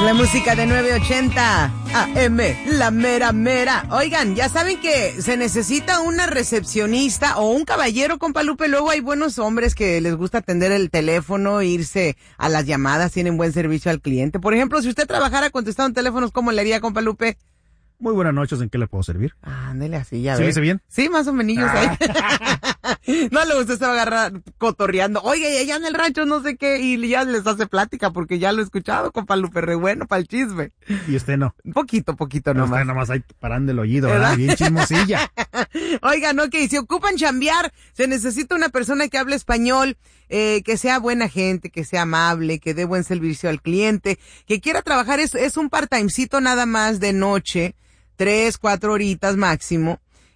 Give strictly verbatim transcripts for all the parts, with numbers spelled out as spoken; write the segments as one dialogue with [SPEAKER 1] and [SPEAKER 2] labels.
[SPEAKER 1] la música de nueve ochenta A M, la mera mera. Oigan, ya saben que se necesita una recepcionista o un caballero, compa Lupe. Luego hay buenos hombres que les gusta atender el teléfono, irse a las llamadas, tienen buen servicio al cliente. Por ejemplo, si usted trabajara contestando teléfonos, ¿cómo le haría, compa Lupe?
[SPEAKER 2] Muy buenas noches, ¿en qué le puedo servir?
[SPEAKER 1] Ándele así, ya
[SPEAKER 2] ¿Sí
[SPEAKER 1] ve.
[SPEAKER 2] lo hice bien?
[SPEAKER 1] Sí, más o menos
[SPEAKER 2] Ah.
[SPEAKER 1] ahí. No le gusta, se va a agarrar cotorreando. Oye, allá en el rancho no sé qué, y ya les hace plática porque ya lo he escuchado, compa Lupe, re bueno para el chisme.
[SPEAKER 2] Y usted no.
[SPEAKER 1] Poquito, poquito
[SPEAKER 2] No,
[SPEAKER 1] nomás.
[SPEAKER 2] usted nomás ahí parando el oído, ¿verdad?
[SPEAKER 1] ¿Verdad?
[SPEAKER 2] Bien chismosilla.
[SPEAKER 1] Oigan, ok, si ocupan chambear, se necesita una persona que hable español, eh, que sea buena gente, que sea amable, que dé buen servicio al cliente, que quiera trabajar, es, es un part-timecito nada más de noche, tres, cuatro horitas máximo,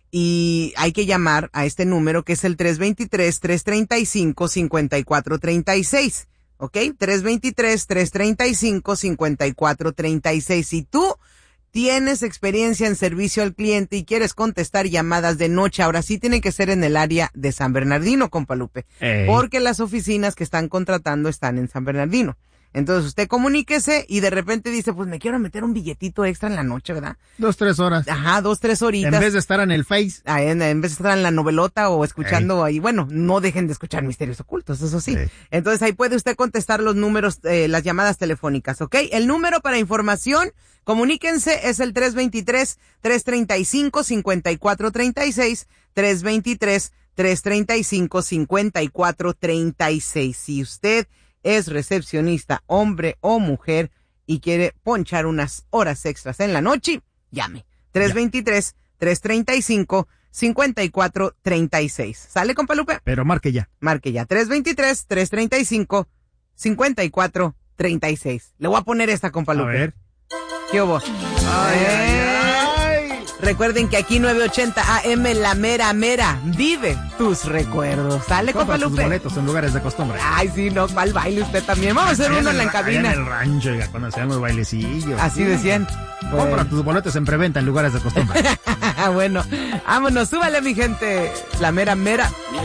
[SPEAKER 1] y hay que llamar a este número que es el tres dos tres, tres tres cinco, cinco cuatro tres seis, ¿ok? tres dos tres, tres tres cinco, cinco cuatro tres seis. Si tú tienes experiencia en servicio al cliente y quieres contestar llamadas de noche, ahora sí tiene que ser en el área de San Bernardino, compa Lupe,
[SPEAKER 2] Ey.
[SPEAKER 1] porque las oficinas que están contratando están en San Bernardino. Entonces usted comuníquese y de repente dice, pues me quiero meter un billetito extra en la noche, ¿verdad?
[SPEAKER 2] Dos, tres horas.
[SPEAKER 1] Ajá, dos, tres horitas.
[SPEAKER 2] En vez de estar en el Face.
[SPEAKER 1] Ah, en, en vez de estar en la novelota o escuchando ahí, bueno, no dejen de escuchar Misterios Ocultos, eso sí.
[SPEAKER 2] Sí.
[SPEAKER 1] Entonces ahí puede usted contestar los números, eh, las llamadas telefónicas, ¿ok? El número para información, comuníquense, es el tres dos tres, tres tres cinco, cinco cuatro tres seis, tres dos tres, tres tres cinco, cinco cuatro tres seis. Si usted es recepcionista, hombre o mujer, y quiere ponchar unas horas extras en la noche, llame. tres dos tres, tres tres cinco, cinco cuatro tres seis. ¿Sale, compa Lupe?
[SPEAKER 2] Pero marque ya.
[SPEAKER 1] Marque ya. tres dos tres, tres tres cinco, cinco cuatro tres seis. Le voy a poner esta, compa
[SPEAKER 2] A
[SPEAKER 1] Lupe.
[SPEAKER 2] ver.
[SPEAKER 1] ¿Qué hubo?
[SPEAKER 2] Ay,
[SPEAKER 1] Eh.
[SPEAKER 2] ay, ay.
[SPEAKER 1] Recuerden que aquí nueve ochenta A M, la mera mera, vive tus recuerdos. ¿Sale, compa
[SPEAKER 2] Compra tus
[SPEAKER 1] Lupe?
[SPEAKER 2] boletos en lugares de costumbre.
[SPEAKER 1] Ay, sí, no, va al baile usted también. Vamos a hacer
[SPEAKER 2] Allá
[SPEAKER 1] uno en la
[SPEAKER 2] el ra- allá
[SPEAKER 1] cabina.
[SPEAKER 2] en el rancho, oiga, cuando hacían los bailecillos.
[SPEAKER 1] Así decían.
[SPEAKER 2] Compra
[SPEAKER 1] Bueno.
[SPEAKER 2] tus boletos en preventa en lugares de costumbre.
[SPEAKER 1] Bueno, vámonos, súbale, mi gente. La mera mera.